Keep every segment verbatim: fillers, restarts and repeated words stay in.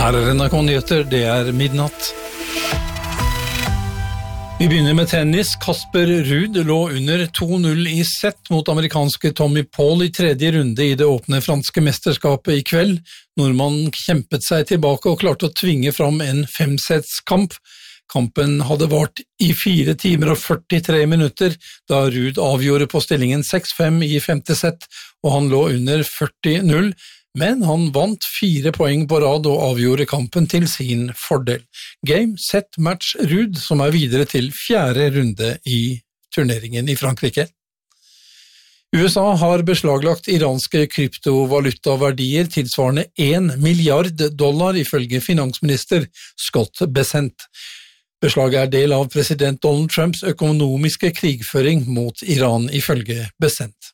Her er N R K Nyheter, det er midnatt. Vi begynner med tennis. Casper Ruud lå under to null i sett mot amerikanske Tommy Paul i tredje runde i det åpne franske mesterskapet i kveld. Nordmannen kjempet seg tilbake og klarte å tvinge fram en femsetskamp. Kampen hadde vart i fire timer og førtitre minutter, da Ruud avgjorde på stillingen seks fem i femte sett, og han lå under førti null. Men han vant fire poeng på rad og avgjorde kampen til sin fordel. Game, set, match, Ruud, som er videre til fjerde runde i turneringen i Frankrike. U S A har beslaglagt iranske kryptovalutaverdier tilsvarende en milliard dollar ifølge finansminister Scott Bessent. Beslaget er del av president Donald Trumps økonomiske krigføring mot Iran ifølge Bessent.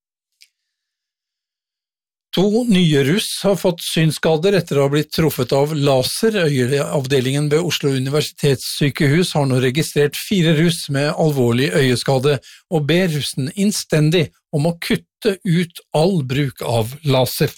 To nye russ har fått synskader etter å ha blitt truffet av laser. Øyeavdelingen ved Oslo universitetssykehus har nå registrert fire russ med alvorlig øyeskade og ber russen innstendig om å kutte ut all bruk av laser.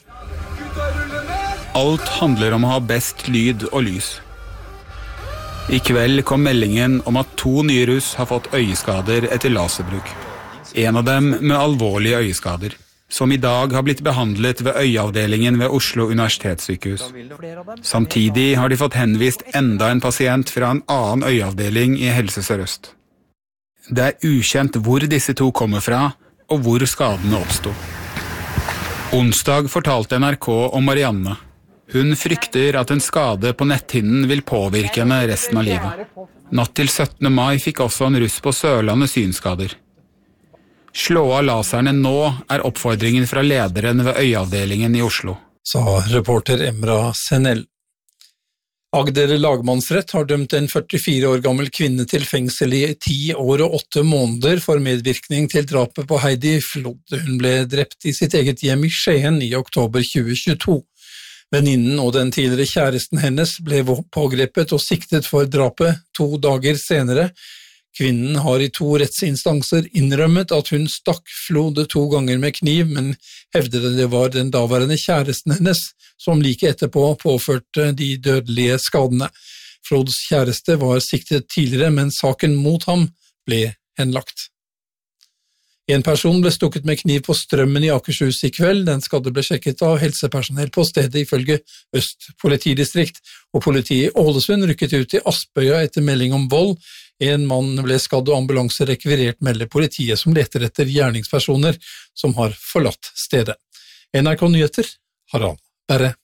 Alt handler om å ha best lyd og lys. I kveld kom meldingen om at to nye russ har fått øyeskader etter laserbruk. En av dem med alvorlige øyeskader, som i dag har blitt behandlet ved øyeavdelingen ved Oslo universitetssykehus. Samtidig har de fått henvist enda en pasient fra en annen øyeavdeling i Helse Sør-Øst. Det er ukjent hvor disse to kommer fra, og hvor skadene oppstod. Onsdag fortalte N R K om Marianne. Hun frykter at en skade på netthinnen vil påvirke henne resten av livet. Natt til syttende mai fikk også en russ på Sørlandet synskader. Slå av laserne nå er oppfordringen fra lederen ved øyeavdelingen i Oslo, sa reporter Emra Senel. Agder lagmannsrett har dømt en førtifire år gammel kvinne til fengsel i ti år og åtte måneder for medvirkning til drapet på Heidi Flod. Hun ble drept i sitt eget hjem i Skien i oktober tjue tjueto. Venninnen og den tidligere kjæresten hennes ble pågrepet og siktet for drapet to dager senere. Kvinnen har i to rettsinstanser innrømmet at hun stakk Flod to ganger med kniv, men hevdet det var den daværende kjæresten hennes som like etterpå påførte de dødelige skadene. Flods kjæreste var siktet tidligere, men saken mot ham ble henlagt. En person ble stukket med kniv på Strømmen i Akershus i kveld. Den skadde ble sjekket av helsepersonell på stedet ifølge Øst politidistrikt, og politiet i Ålesund rykket ut i Aspøya etter melding om vold. En mann ble skadd og ambulanse rekvirert, melder politiet som leter etter gjerningspersoner som har forlatt stedet. N R K Nyheter, Harald Berre.